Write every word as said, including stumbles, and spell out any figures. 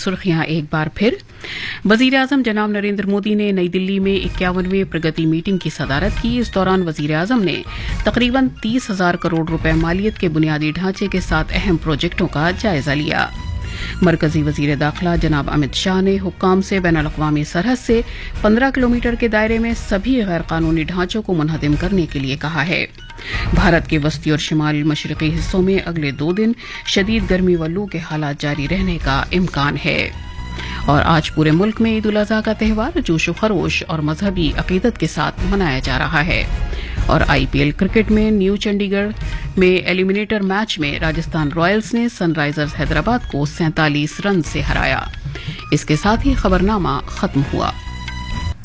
सुर्खियां एक बार फिर। वजीर आजम जनाब नरेंद्र मोदी ने नई दिल्ली में इक्यावनवें प्रगति मीटिंग की सदारत की। इस दौरान वजीर आजम ने तकरीबन तीस हजार करोड़ रुपए मालियत के बुनियादी ढांचे के साथ अहम प्रोजेक्टों का जायजा लिया। मरकजी वजीर दाखिला जनाब अमित शाह ने हुक्काम से बैनुल अक़वामी सरहद से पंद्रह किलोमीटर के दायरे में सभी गैर कानूनी ढांचों को मुनहदिम करने के लिए कहा है। भारत के वस्ती और शिमाल मशरक़ी हिस्सों में अगले दो दिन शदीद गर्मी व लू के हालात जारी रहने का इम्कान है। और आज पूरे मुल्क में ईद उल अज़हा का त्यौहार जोश व खरोश और मजहबी अकीदत के साथ मनाया जा रहा है। और आईपीएल क्रिकेट में न्यू चंडीगढ़ में एलिमिनेटर मैच में राजस्थान रॉयल्स ने सनराइजर्स हैदराबाद को सैंतालीस रन से हराया। इसके साथ ही खबरनामा खत्म हुआ।